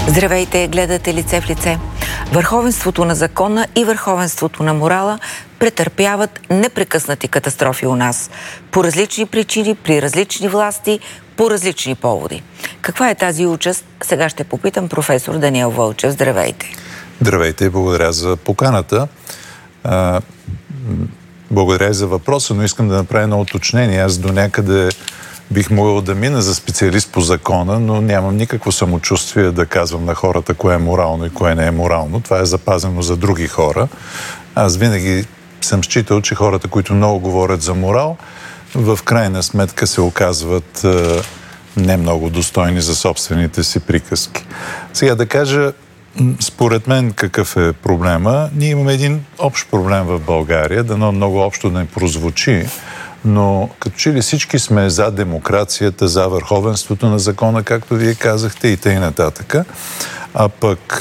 Здравейте, гледате Лице в лице. Върховенството на закона и върховенството на морала претърпяват непрекъснати катастрофи у нас. По различни причини, при различни власти, по различни поводи. Каква е тази участ? Сега ще попитам професор Даниел Вълчев. Здравейте. Здравейте, благодаря за поканата. Благодаря и за въпроса, но искам да направя едно уточнение. Аз до някъде бих могъл да мина за специалист по закона, но нямам никакво самочувствие да казвам на хората кое е морално и кое не е морално. Това е запазено за други хора. Аз винаги съм считал, че хората, които много говорят за морал, в крайна сметка се оказват не много достойни за собствените си приказки. Сега да кажа, според мен какъв е проблема. Ние имаме един общ проблем в България, дано много общо да не прозвучи, но като че ли всички сме за демокрацията, за върховенството на закона, както вие казахте, и т.н. А пък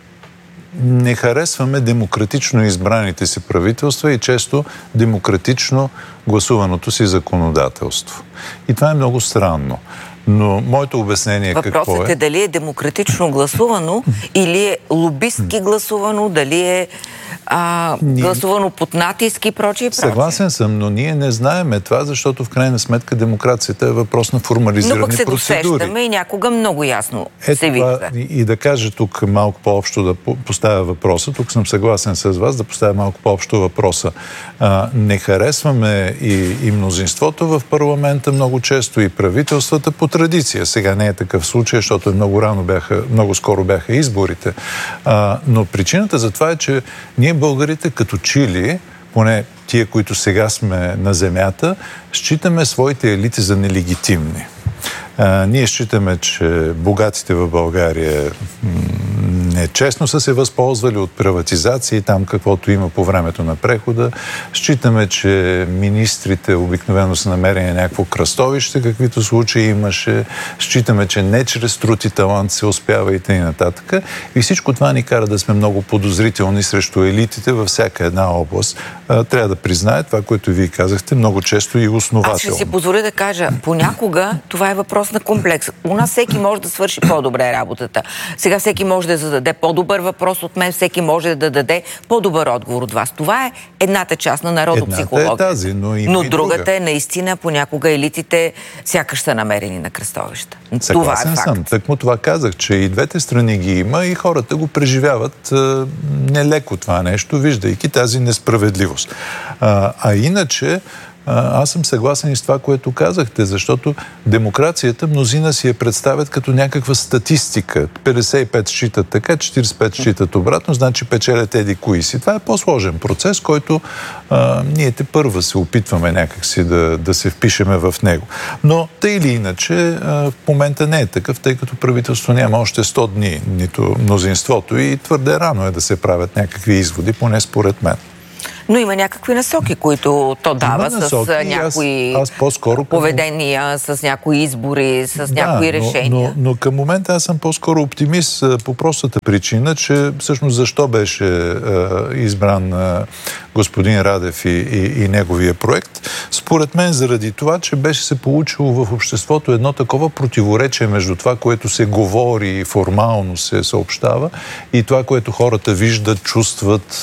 не харесваме демократично избраните си правителства и често демократично гласуваното си законодателство. И това е много странно. Но моето обяснение какво е? Въпросът е дали е демократично гласувано или е лобистки гласувано, дали е гласувано под натиск и прочие. Съгласен съм, но ние не знаеме това, защото в крайна сметка демокрацията е въпрос на формализирани процедури. Но пък се досещаме и някога много ясно се вижда. И да кажа тук малко по-общо да поставя въпроса, тук съм съгласен с вас да поставя малко по-общо въпроса. Не харесваме и мнозинството в парламента много често и правителствата по традиция. Сега не е такъв случай, защото много скоро бяха изборите. Но причината за това е, че ние българите като чили, поне тия, които сега сме на земята, считаме своите елити за нелегитимни. Ние считаме, че богатите в България нечестно са се възползвали от приватизации, там каквото има по времето на прехода. Считаме, че министрите обикновено са намерени някакво кръстовище, каквито случаи имаше. Считаме, че не чрез труд и талант се успява и т.н. И всичко това ни кара да сме много подозрителни срещу елитите във всяка една област. Трябва да призная това, което вие казахте, много често и основателно. Аз ще си позволя да кажа, понякога това е въпрос на комплекс. У нас всеки може да свърши по-добре работата. Сега всеки може да зададе по-добър въпрос от мен, всеки може да даде по-добър отговор от вас. Това е едната част на народопсихологията. Едната е тази, но другата е наистина понякога елитите сякаш са намерени на кръстовища. Това е факт. Съм. Тъкмо това казах, че и двете страни ги има и хората го преживяват нелеко това нещо, виждайки тази несправедливост. А иначе аз съм съгласен и с това, което казахте, защото демокрацията мнозина си я представят като някаква статистика. 55 считат така, 45 считат обратно, значи печелят еди кои си. Това е по-сложен процес, който ние тепърва се опитваме някакси да се впишеме в него. Но тъй или иначе в момента не е такъв, тъй като правителство няма още 100 дни, нито мнозинството, и твърде рано е да се правят някакви изводи, поне според мен. Но има някакви насоки, които то дава с някои поведения, с някои избори, с някои решения. Но към момента аз съм по-скоро оптимист по простата причина, че всъщност защо беше избран господин Радев и неговия проект. Според мен заради това, че беше се получило в обществото едно такова противоречие между това, което се говори и формално се съобщава, и това, което хората виждат, чувстват,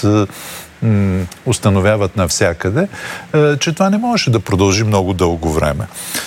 установяват навсякъде, че това не можеше да продължи много дълго време.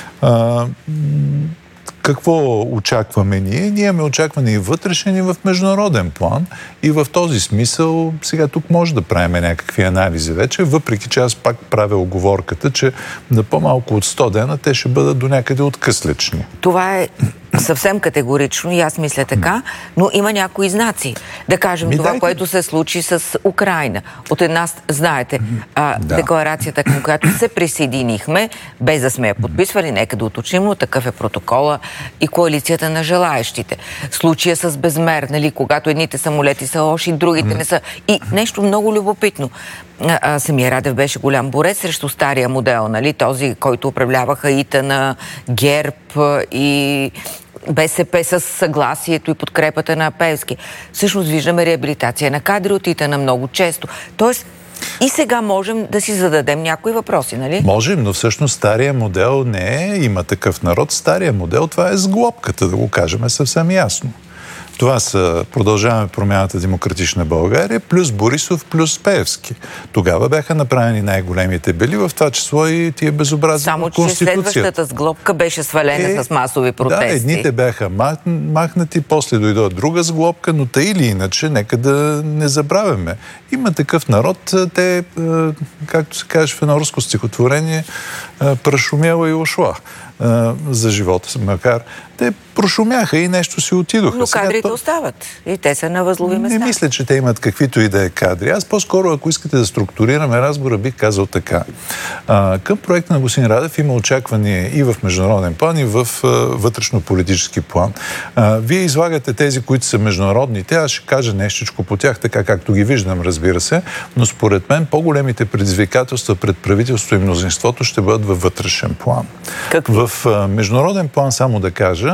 Какво очакваме ние? Ние имаме очакване и вътрешен, и в международен план. И в този смисъл, сега тук може да правим някакви анализи вече, въпреки че аз пак правя оговорката, че на по-малко от 100 дена те ще бъдат до някъде откъслечни. Това е съвсем категорично и аз мисля така, но има някои знаци. Да кажем което се случи с Украйна. От една, знаете, декларацията, към която се присъединихме, без да сме я подписвали, нека да уточним, но такъв е протокола и коалицията на желаещите. Случая с Безмер, нали, когато едните самолети са лоши, другите не са. И нещо много любопитно. Самия Радев беше голям борец срещу стария модел, нали, този, който управляваха ИТН, ГЕРБ и БСП с съгласието и подкрепата на Пеевски. Всъщност виждаме реабилитация на кадри от ИТН много често. Тоест, и сега можем да си зададем някои въпроси, нали? Можем, но всъщност стария модел не е, има такъв народ. Стария модел, това е сглобката, да го кажем съвсем ясно. Това са Продължаваме промяната, Демократична България, плюс Борисов, плюс Пеевски. Тогава бяха направени най-големите бели, в това число и тия безобразия на Конституцията. Само, че следващата сглобка беше свалена с масови протести. Да, едните бяха махнати, после дойде друга сглобка, но тъй или иначе, нека да не забравяме. Има такъв народ, те, както се каже в едно руско стихотворение, прашумяла и ушла за живота си, макар те прошумяха и нещо си отидоха. Но кадрите остават и те са на възлови места. Не мисля, че те имат каквито и да е кадри. Аз по-скоро, ако искате да структурираме разговора, бих казал така. Към проекта на господин Радев има очаквания и в международен план, и в вътрешно-политически план. Вие излагате тези, които са международните. Аз ще кажа нещичко по тях, така както ги виждам, разбира се, но според мен по-големите предизвикателства пред правителството и мнозинството ще бъдат във вътрешен план. В международен план, само да кажа,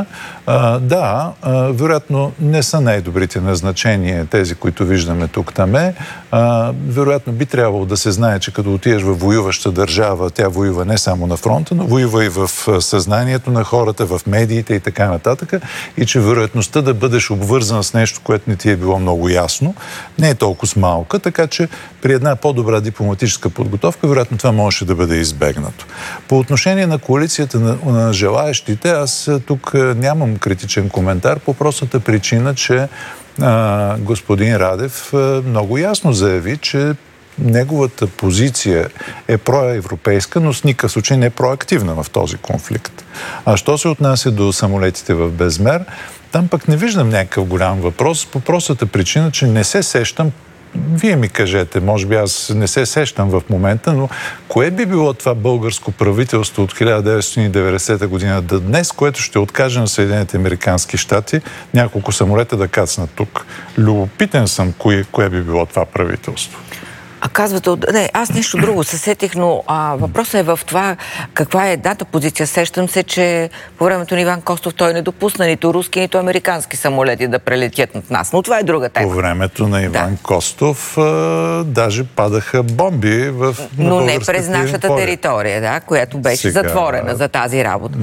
вероятно не са най-добрите назначения тези, които виждаме тук-там. Вероятно би трябвало да се знае, че като отидеш в воюваща държава, тя воюва не само на фронта, но воюва и в съзнанието на хората, в медиите и така нататък, и че вероятността да бъдеш обвързан с нещо, което не ти е било много ясно, не е толкова малка, така че при една по-добра дипломатическа подготовка, вероятно това можеше да бъде избегнато. По отношение на коалицията на желаещите, аз тук нямам критичен коментар по простата причина, че господин Радев много ясно заяви, че неговата позиция е проевропейска, но с никакъв случай не е проактивна в този конфликт. А що се отнася до самолетите в безмер, там пък не виждам някакъв голям въпрос по простата причина, че не се сещам. Вие ми кажете, може би аз не се сещам в момента, но кое би било това българско правителство от 1990 година до днес, което ще откаже на Съединените американски щати няколко самолета да кацнат тук? Любопитен съм кое би било това правителство. А казвате, не, аз нещо друго се сетих, но въпросът е в това каква е едната позиция. Сещам се, че по времето на Иван Костов той не допусна нито руски, нито американски самолети да прелетят над нас. Но това е друга тема. По времето на Иван Костов даже падаха бомби в но не през нашата територия, която беше затворена за тази работа.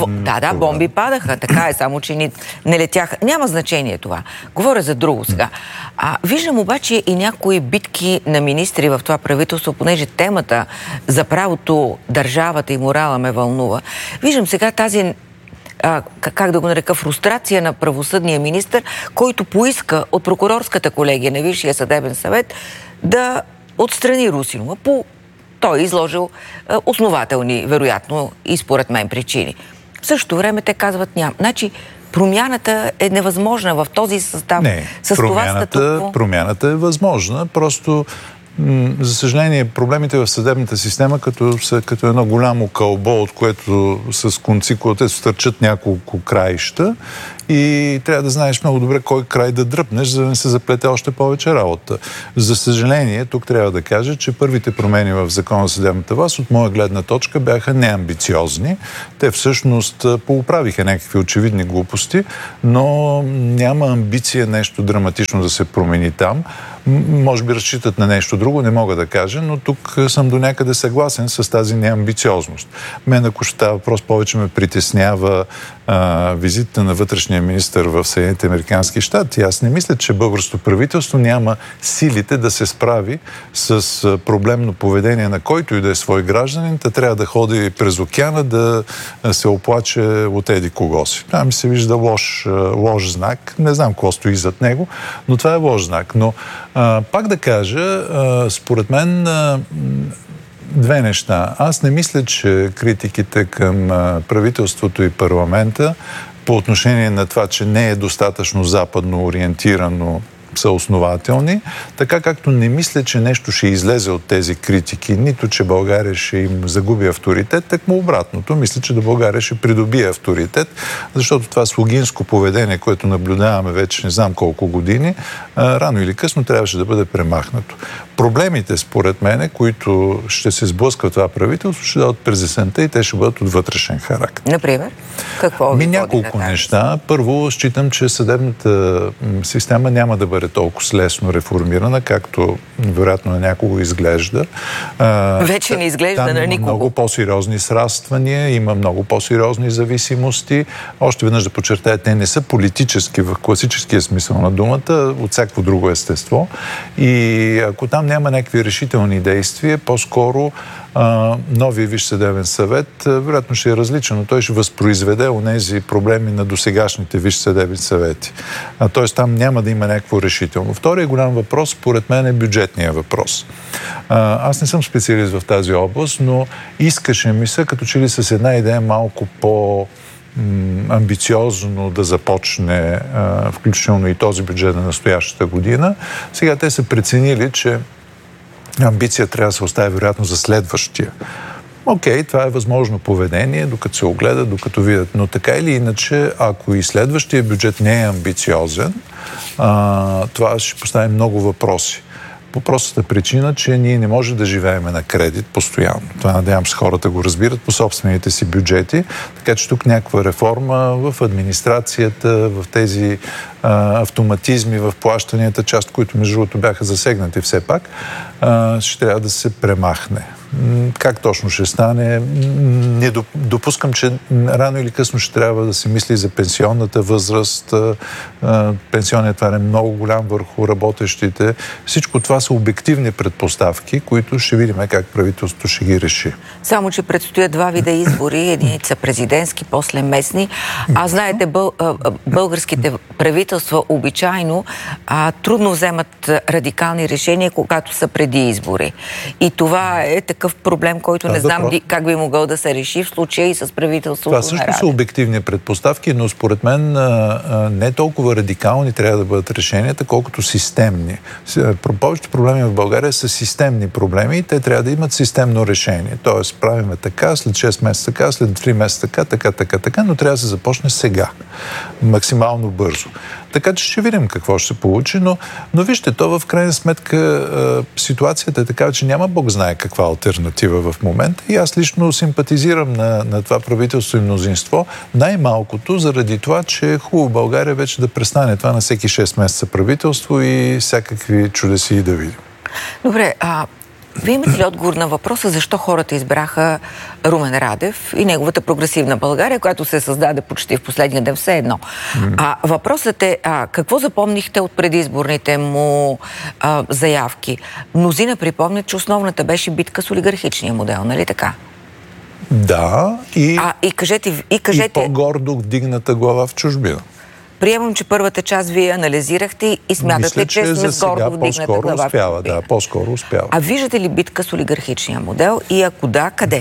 Бомби падаха, така е, само че не летяха. Няма значение това. Говоря за друго сега. Виждам обаче и някои битки на министри в това правителство, понеже темата за правото, държавата и морала ме вълнува. Виждам сега тази, как да го нарека, фрустрация на правосъдния министър, който поиска от прокурорската колегия на Висшия съдебен съвет да отстрани Русинова. Той е изложил основателни, вероятно, и според мен причини. В същото време те казват няма. Значи, промяната е невъзможна в този състав. Промяната е възможна, просто за съжаление, проблемите в съдебната система като едно голямо кълбо, от което с конци, което стърчат няколко краища, и трябва да знаеш много добре кой край да дръпнеш, за да не се заплете още повече работа. За съжаление, тук трябва да кажа, че първите промени в Закона за съдебната власт, от моя гледна точка, бяха неамбициозни. Те всъщност поуправиха някакви очевидни глупости, но няма амбиция нещо драматично да се промени там. Може би разчитат на нещо друго, не мога да кажа, но тук съм до някъде съгласен с тази неамбициозност. Мен, ако ще става въпрос, повече ме притеснява визита на вътрешния министър в Съединените американски щати. Аз не мисля, че българското правителство няма силите да се справи с проблемно поведение на който и да е свой гражданин, та трябва да ходи през океана да се оплаче от еди кого си. Това ми се вижда лош знак. Не знам какво стои зад него, но това е лош знак. Но пак да кажа, според мен две неща. Аз не мисля, че критиките към правителството и парламента по отношение на това, че не е достатъчно западно ориентирано, са основателни, така както не мисля, че нещо ще излезе от тези критики, нито че България ще им загуби авторитет, так му обратното. Мисля, че България ще придобие авторитет, защото това слугинско поведение, което наблюдаваме вече не знам колко години, рано или късно трябваше да бъде премахнато. Проблемите, според мене, които ще се сблъскват това правителство, ще дадат през есента и те ще бъдат от вътрешен характер. Например? Какво? Няколко неща. Първо, считам, че съдебната система няма да бъде бъде толкова лесно реформирана, както вероятно на някого изглежда. Вече не изглежда на никого. Има много по-сериозни сраствания, има много по-сериозни зависимости. Още веднъж да подчертая, те не са политически в класическия смисъл на думата, от всяко друго естество. И ако там няма някакви решителни действия, по-скоро новия Висш съдебен съвет вероятно ще е различен, но той ще възпроизведе онези проблеми на досегашните Висши съдебни съвети. Тоест там няма да има някакво решително. Вторият голям въпрос, според мен, е бюджетния въпрос. Аз не съм специалист в тази област, но искаше ми се, като че ли с една идея малко амбициозно да започне, включително и този бюджет на настоящата година. Сега те са преценили, че амбиция трябва да се остави вероятно за следващия. Окей, това е възможно поведение, докато се огледат, докато видят. Но така или иначе, ако и следващия бюджет не е амбициозен, това ще постави много въпроси. По простата причина, че ние не можем да живеем на кредит постоянно. Това, надявам се, хората го разбират по собствените си бюджети, така че тук някаква реформа в администрацията, в тези автоматизми, в плащанията, част, които между другото бяха засегнати все пак, ще трябва да се премахне. Как точно ще стане? Не допускам, че рано или късно ще трябва да се мисли за пенсионната възраст. Пенсионният това е много голям върху работещите. Всичко това са обективни предпоставки, които ще видим как правителството ще ги реши. Само, че предстоят два вида избори. Единица президентски, после местни. А знаете, българските правителства обичайно трудно вземат радикални решения, когато са преди избори. И това е такъв проблем, който не знам как би могъл да се реши в случая и с правителството. Това също са обективни предпоставки, но според мен не толкова радикални трябва да бъдат решенията, колкото системни. Повечето проблеми в България са системни проблеми и те трябва да имат системно решение. Тоест, правиме така, след 6 месеца така, след 3 месеца така, но трябва да се започне сега. Максимално бързо. Така че ще видим какво ще се получи, но вижте, то в крайна сметка ситуацията е такава, че няма Бог знае каква алтернатива в момента и аз лично симпатизирам на това правителство и мнозинство, най-малкото заради това, че е хубаво България вече да престане това на всеки 6 месеца правителство и всякакви чудеси да видим. Добре, вие имате ли отговор на въпроса защо хората избраха Румен Радев и неговата прогресивна България, която се създаде почти в последния ден, все едно? Въпросът е, какво запомнихте от предизборните му заявки? Мнозина припомнят, че основната беше битка с олигархичния модел, нали така? Да, и кажете... и по-гордо вдигната глава в чужбина. Приемам, че първата част вие анализирахте и смятате, че сме с гордо вдигната глава. Успява, да, по-скоро успява. А виждате ли битка с олигархичния модел и ако да, къде?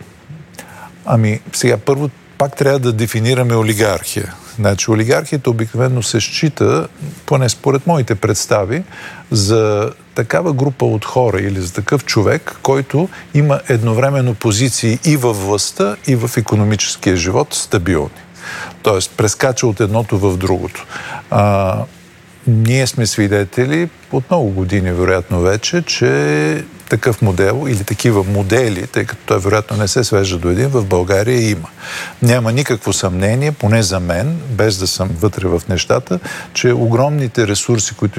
Сега първо пак трябва да дефинираме олигархия. Значи олигархията обикновено се счита, поне според моите представи, за такава група от хора или за такъв човек, който има едновременно позиции и във властта, и в икономическия живот стабилни. Тоест, прескача от едното в другото. Ние сме свидетели от много години, вероятно вече, че такъв модел или такива модели, тъй като той вероятно не се свежда до един, в България има. Няма никакво съмнение, поне за мен, без да съм вътре в нещата, че огромните ресурси, които